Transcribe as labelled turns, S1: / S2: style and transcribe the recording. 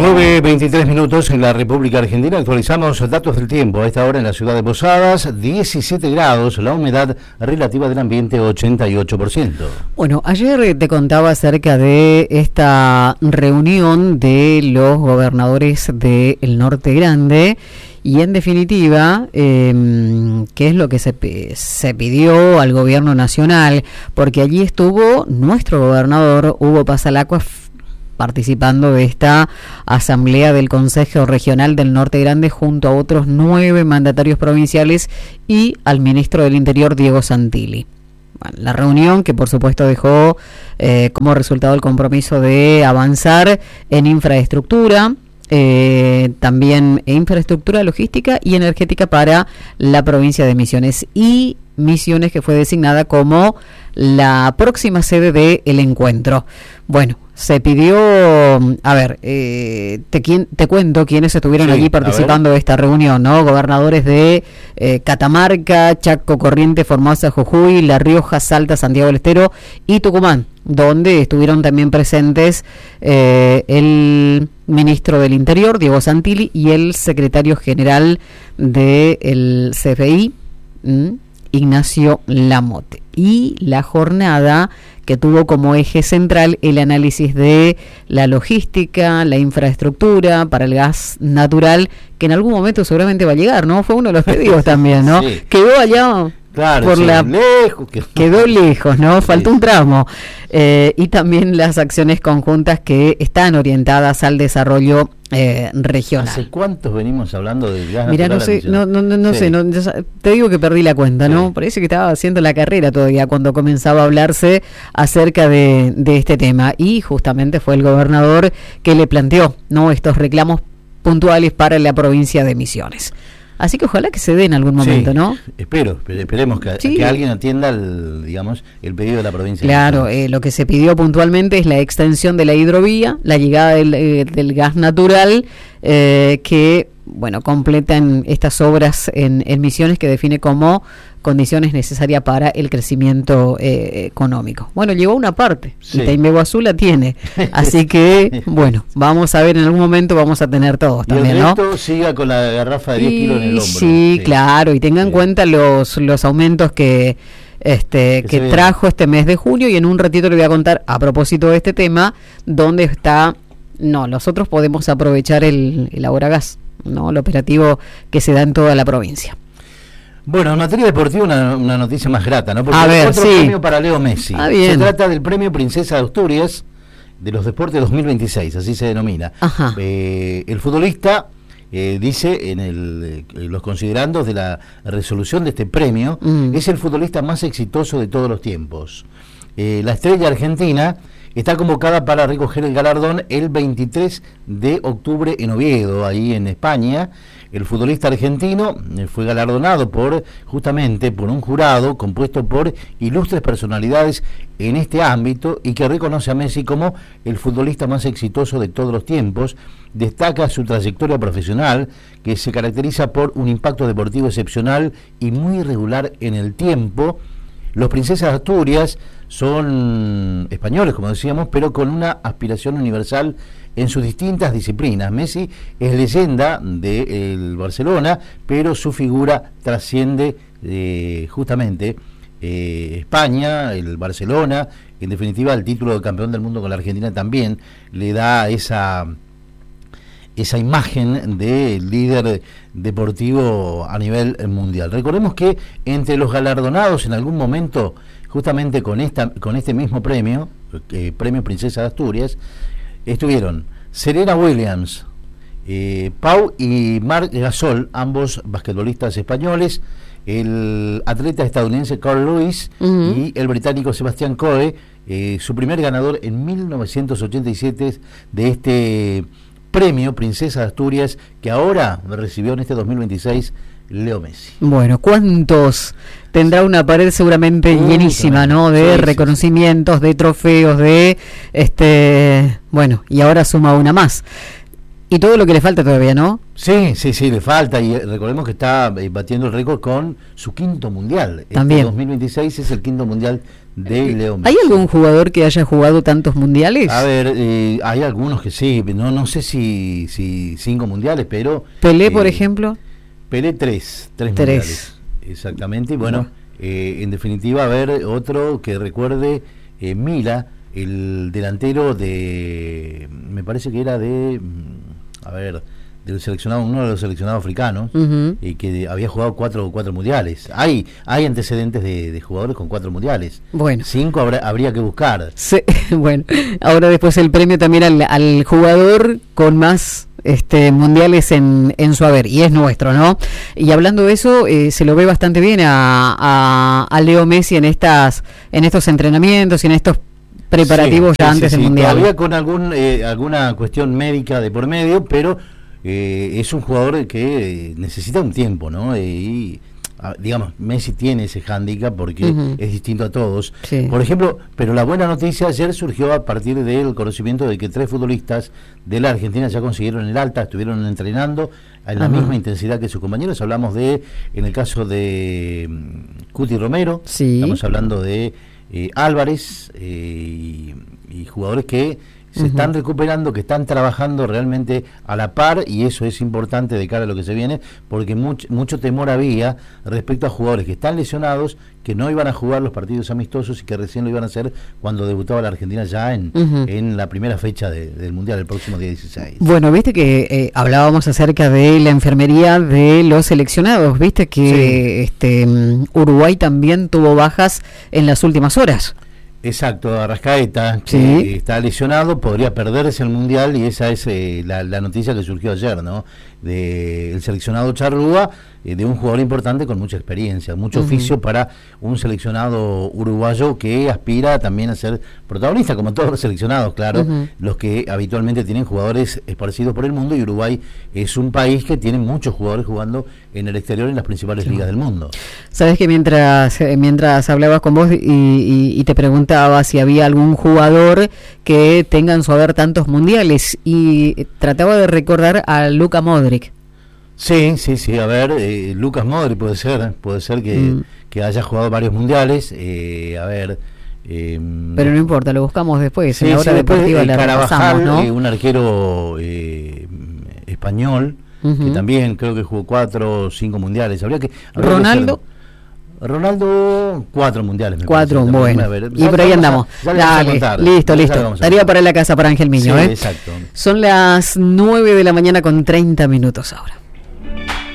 S1: 9:23 en la República Argentina. Actualizamos datos del tiempo. A esta hora en la ciudad de Posadas, 17 grados, la humedad relativa del ambiente 88%.
S2: Bueno, ayer te contaba acerca de esta reunión de los gobernadores del Norte Grande y en definitiva, ¿qué es lo que se pidió al gobierno nacional? Porque allí estuvo nuestro gobernador Hugo Pasalacqua participando de esta asamblea del Consejo Regional del Norte Grande junto a otros 9 mandatarios provinciales y al ministro del Interior, Diego Santilli. Bueno, la reunión que por supuesto dejó como resultado el compromiso de avanzar en infraestructura, también infraestructura logística y energética para la provincia de Misiones, y Misiones que fue designada como la próxima sede del encuentro. Bueno, se pidió, te cuento quiénes estuvieron allí participando de esta reunión, ¿no? Gobernadores de Catamarca, Chaco, Corrientes, Formosa, Jujuy, La Rioja, Salta, Santiago del Estero y Tucumán, donde estuvieron también presentes el ministro del Interior, Diego Santilli, y el secretario general del CFI, Ignacio Lamote. Y la jornada que tuvo como eje central el análisis de la logística, la infraestructura para el gas natural, que en algún momento seguramente va a llegar, ¿no? Fue uno de los pedidos también, ¿no? Sí. Quedó allá...
S1: Claro,
S2: por
S1: lejos,
S2: quedó lejos, ¿no? Faltó un tramo. Y también las acciones conjuntas que están orientadas al desarrollo regional.
S1: ¿Hace cuántos venimos hablando del gas natural?
S2: Mira, no sé, te digo que perdí la cuenta, ¿no? Parece que estaba haciendo la carrera todavía cuando comenzaba a hablarse acerca de este tema. Y justamente fue el gobernador que le planteó, ¿no?, estos reclamos puntuales para la provincia de Misiones. Así que ojalá que se dé en algún momento, ¿no?
S1: Esperemos que alguien atienda el pedido de la provincia.
S2: Claro, lo que se pidió puntualmente es la extensión de la hidrovía, la llegada del gas natural, que, bueno, completan estas obras en Misiones, que define como condiciones necesarias para el crecimiento económico. Bueno, llegó una parte, y Taimegüazú la tiene, así que, bueno, vamos a ver, en algún momento vamos a tener todos también, ¿no? Y el resto
S1: siga con la garrafa de 10 kilos en el hombro.
S2: Sí, claro, y tengan en cuenta los aumentos que trajo este mes de junio, y en un ratito le voy a contar, a propósito de este tema, dónde está, nosotros podemos aprovechar el Ahora-Gas, ¿no? El operativo que se da en toda la provincia.
S1: Bueno, en materia deportiva una noticia más grata, ¿no? Porque otro premio para Leo Messi. Se trata del premio Princesa de Asturias de los Deportes 2026, así se denomina. El futbolista dice en los considerandos de la resolución de este premio, es el futbolista más exitoso de todos los tiempos. La estrella argentina está convocada para recoger el galardón el 23 de octubre en Oviedo, ahí en España. El futbolista argentino fue galardonado justamente por un jurado compuesto por ilustres personalidades en este ámbito, y que reconoce a Messi como el futbolista más exitoso de todos los tiempos. Destaca su trayectoria profesional, que se caracteriza por un impacto deportivo excepcional y muy irregular en el tiempo. Los Princesas de Asturias son españoles, como decíamos, pero con una aspiración universal en sus distintas disciplinas. Messi es leyenda del Barcelona, pero su figura trasciende justamente España, el Barcelona. En definitiva, el título de campeón del mundo con la Argentina también le da esa imagen de líder deportivo a nivel mundial. Recordemos que entre los galardonados en algún momento, justamente con este mismo premio, Premio Princesa de Asturias, estuvieron Serena Williams, Pau y Marc Gasol, ambos basquetbolistas españoles, el atleta estadounidense Carl Lewis y el británico Sebastián Coe, su primer ganador en 1987 de este premio Princesa de Asturias, que ahora recibió en este 2026 Leo Messi.
S2: Bueno, ¿cuántos? Tendrá una pared seguramente llenísima, ¿no? De reconocimientos, de trofeos, bueno, y ahora suma una más. Y todo lo que le falta todavía, ¿no?
S1: Sí, le falta, y recordemos que está batiendo el récord con su quinto mundial.
S2: También.
S1: Este 2026 es el quinto mundial de Leo Messi.
S2: ¿Hay algún jugador que haya jugado tantos mundiales?
S1: A ver, hay algunos que sí, no sé si 5 mundiales, pero...
S2: Pelé, por ejemplo.
S1: Pelé 3 mundiales. Exactamente, y bueno, en definitiva, a ver, otro que recuerde, Mila, el delantero me parece que era del seleccionado, uno de los seleccionados africanos, que había jugado 4 mundiales. Hay antecedentes de jugadores con 4 mundiales.
S2: Bueno.
S1: 5 habría que buscar.
S2: Sí, bueno, ahora después el premio también al jugador con más mundiales en su haber, y es nuestro, ¿no? Y hablando de eso, se lo ve bastante bien a Leo Messi en estos entrenamientos y en estos preparativos antes del mundial.
S1: Todavía con alguna cuestión médica de por medio, pero es un jugador que necesita un tiempo, ¿no? Y digamos, Messi tiene ese hándicap porque es distinto a todos. Sí. Por ejemplo, pero la buena noticia ayer surgió a partir del conocimiento de que 3 futbolistas de la Argentina ya consiguieron el alta, estuvieron entrenando a la misma intensidad que sus compañeros. Hablamos en el caso de Cuti Romero, estamos hablando de Álvarez y jugadores que se están recuperando, que están trabajando realmente a la par, y eso es importante de cara a lo que se viene, porque mucho temor había respecto a jugadores que están lesionados, que no iban a jugar los partidos amistosos y que recién lo iban a hacer cuando debutaba la Argentina ya en la primera fecha del Mundial, el próximo día 16.
S2: Bueno, viste que hablábamos acerca de la enfermería de los seleccionados, viste que Uruguay también tuvo bajas en las últimas horas.
S1: Exacto, Arrascaeta, que está lesionado, podría perderse el Mundial, y esa es la noticia que surgió ayer, ¿no? Del seleccionado Charrúa, de un jugador importante con mucha experiencia, mucho oficio para un seleccionado uruguayo que aspira también a ser protagonista, como todos los seleccionados, claro, los que habitualmente tienen jugadores esparcidos por el mundo, y Uruguay es un país que tiene muchos jugadores jugando en el exterior en las principales ligas del mundo.
S2: Sabes que mientras hablabas con vos y te preguntaba si había algún jugador que tenga en su haber tantos mundiales, y trataba de recordar a Luka Modric.
S1: Sí, a ver, Lucas Modric puede ser que haya jugado varios mundiales, pero
S2: no importa, lo buscamos después, en la hora deportiva la repasamos, ¿no?
S1: Un arquero español, que también creo que jugó 4 o 5 mundiales. Ronaldo 4 mundiales.
S2: 4, bueno. Y por ahí andamos. Dale, listo. Tarea para la casa para Ángel Miño.
S1: Sí, exacto.
S2: Son las 9 de la mañana con 30 minutos ahora.